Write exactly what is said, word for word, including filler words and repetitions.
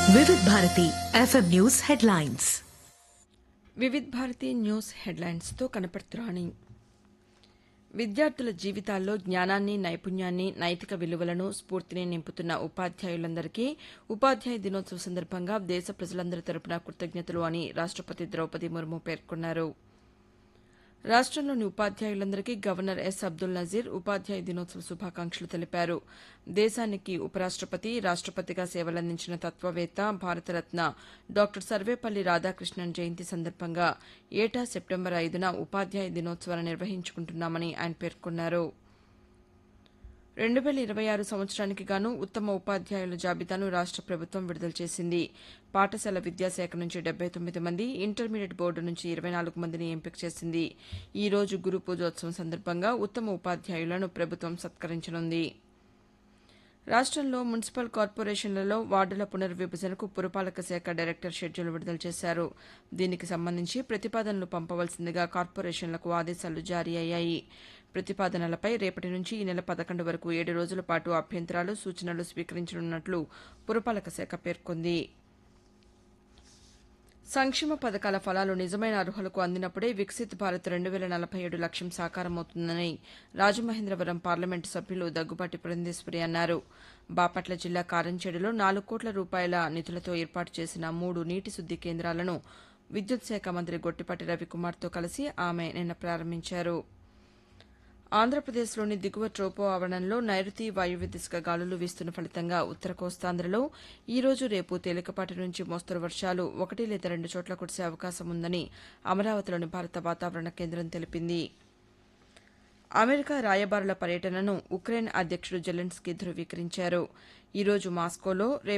Vividh Bharati FM news headlines. Vividh Bharati news హెడ్లైన్స్తో కనపడుతురాని. విద్యార్థుల జీవితాల్లో జ్ఞానాన్ని, నైపుణ్యాన్ని, నైతిక విలువలను, స్ఫూర్తిని నింపుతున్న ఉపాధ్యాయులందరికీ ఉపాధ్యాయ దినోత్సవ సందర్భంగా దేశ ప్రజలందరి తరపున కృతజ్ఞతలు అని రాష్టపతి ద్రౌపది ముర్ము పేర్కొన్నారు. రాష్టంలోని ఉపాధ్యాయులందరికీ గవర్నర్ ఎస్ అబ్దుల్ నజీర్ ఉపాధ్యాయ దినోత్సవ శుభాకాంక్షలు తెలిపారు. దేశానికి ఉపరాష్టపతి, రాష్టపతిగా సేవలందించిన తత్వవేత్త, భారతరత్న డాక్టర్ సర్వేపల్లి రాధాకృష్ణన్ జయంతి సందర్భంగా ఏటా సెప్టెంబర్ ఐదున ఉపాధ్యాయ దినోత్సవాన్ని నిర్వహించుకుంటున్నామని ఆయన పేర్కొన్నారు. రెండు వేల ఇరవై ఆరు సంవత్సరానికి గాను ఉత్తమ ఉపాధ్యాయుల జాబితాను రాష్ట ప్రభుత్వం విడుదల చేసింది. పాఠశాల విద్యాశాఖ నుంచి డెబ్బై తొమ్మిది మంది, ఇంటర్మీడియట్ బోర్డు నుంచి ఇరవై నాలుగు మందిని ఎంపిక చేసింది. ఈ రోజు గురు పూజోత్సవం సందర్భంగా ఉత్తమ ఉపాధ్యాయులను ప్రభుత్వం సత్కరించనుంది. రాష్టంలో మున్సిపల్ కార్పొరేషన్లలో వార్డుల పునర్విభజనకు పురపాలక శాఖ డైరెక్టర్ షెడ్యూల్ విడుదల చేశారు. దీనికి సంబంధించి ప్రతిపాదనలు పంపవలసిందిగా కార్పొరేషన్లకు ఆదేశాలు జారీ అయ్యాయి. ప్రతిపాదనలపై రేపటి నుంచి ఈ నెల పదకొండు వరకు ఏడు రోజుల పాటు అభ్యంతరాలు, సూచనలు స్వీకరించనున్నట్లు పురపాలక శాఖ పేర్కొంది. సంక్షేమ పథకాల ఫలాలు నిజమైన అర్హులకు అందినప్పుడే వికసిత్ భారత్ రెండు వేల నలభై ఏడు లక్ష్యం సాకారమవుతుందని రాజమహేంద్రవరం పార్లమెంటు సభ్యులు దగ్గుబాటి పురంధేశ్వరి అన్నారు. బాపట్ల జిల్లా కారంచేడులో నాలుగు కోట్ల రూపాయల నిధులతో ఏర్పాటు చేసిన మూడు నీటి శుద్ది కేంద్రాలను విద్యుత్ శాఖ మంత్రి గొట్టిపాటి రవికుమార్తో కలిసి ఆమె నిన్న ప్రారంభించారు. ఆంధ్రప్రదేశ్లోని దిగువ ట్రోపో ఆవరణంలో నైరుతి వాయువ్య దిశగా గాలులు వీస్తున్న ఫలితంగా ఉత్తర కోస్తాంధ్రలో ఈ రోజు, రేపు తేలికపాటి నుంచి మోస్తరు వర్షాలు ఒకటి లేదా రెండు చోట్ల కురిసే అవకాశం ఉందని అమరావతిలోని భారత వాతావరణ కేంద్రం తెలిపింది. అమెరికా రాయబారుల పర్యటనను ఉక్రెయిన్ అధ్యక్షుడు జెలెన్స్కీ ధృవీకరించారు. ఈ రోజు మాస్కోలో, రేపు